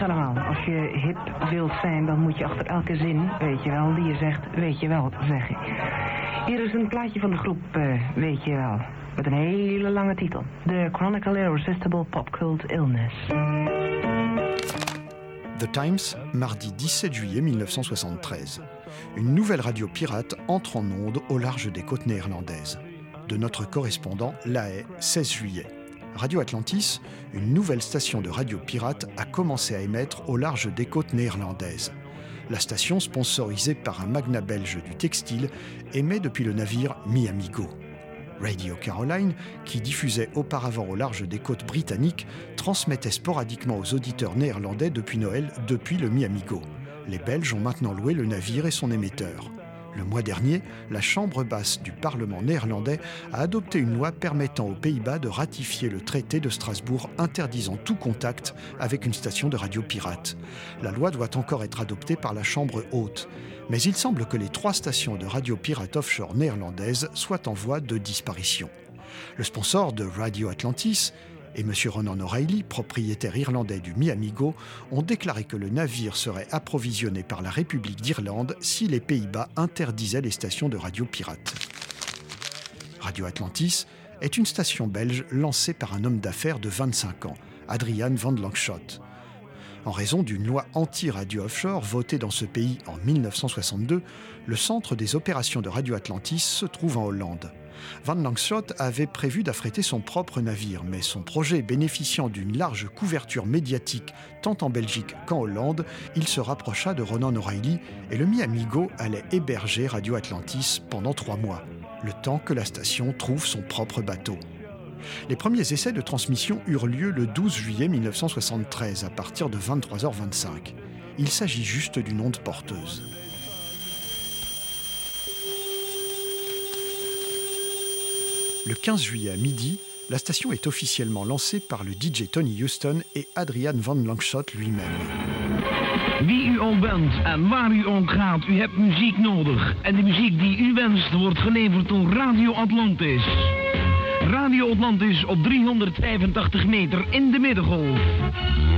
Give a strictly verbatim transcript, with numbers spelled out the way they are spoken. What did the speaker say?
allemaal, als je hip wilt zijn, dan moet je achter elke zin, weet je wel, die je zegt, weet je wel, zeggen. Hier is een plaatje van de groep, uh, weet je wel, met een hele lange titel. The Chronicle Irresistible Pop Cult Illness. The Times, mardi dix-sept juillet mille neuf cent soixante-treize. Une nouvelle radio pirate entre en onde au large des côtes néerlandaises. De notre correspondant, La Haye, seize juillet. Radio Atlantis, une nouvelle station de radio pirate, a commencé à émettre au large des côtes néerlandaises. La station, sponsorisée par un magnat belge du textile, émet depuis le navire Mi-Amigo. Radio Caroline, qui diffusait auparavant au large des côtes britanniques, transmettait sporadiquement aux auditeurs néerlandais depuis Noël depuis le Mi-Amigo. Les Belges ont maintenant loué le navire et son émetteur. Le mois dernier, la Chambre basse du Parlement néerlandais a adopté une loi permettant aux Pays-Bas de ratifier le traité de Strasbourg interdisant tout contact avec une station de radio pirate. La loi doit encore être adoptée par la Chambre haute. Mais il semble que les trois stations de radio pirate offshore néerlandaises soient en voie de disparition. Le sponsor de Radio Atlantis et M. Ronan O'Reilly, propriétaire irlandais du Mi-Amigo, ont déclaré que le navire serait approvisionné par la République d'Irlande si les Pays-Bas interdisaient les stations de radio pirates. Radio Atlantis est une station belge lancée par un homme d'affaires de vingt-cinq ans, Adriaan van Lanschot. En raison d'une loi anti-radio offshore votée dans ce pays en mille neuf cent soixante-deux, le centre des opérations de Radio Atlantis se trouve en Hollande. Van Lanschot avait prévu d'affréter son propre navire, mais son projet bénéficiant d'une large couverture médiatique tant en Belgique qu'en Hollande, il se rapprocha de Ronan O'Reilly et le Mi-Amigo allait héberger Radio Atlantis pendant trois mois, le temps que la station trouve son propre bateau. Les premiers essais de transmission eurent lieu le douze juillet mille neuf cent soixante-treize à partir de vingt-trois heures vingt-cinq. Il s'agit juste d'une onde porteuse. Le quinze juillet à midi, la station est officiellement lancée par le D J Tony Houston et Adriaan van Lanschot lui-même. Wie u ook bent en waar u ook gaat, u hebt muziek nodig. En de muziek die u wenst wordt geleverd door Radio Atlantis. Radio Atlantis op driehonderdvijfentachtig meter in de middengolf.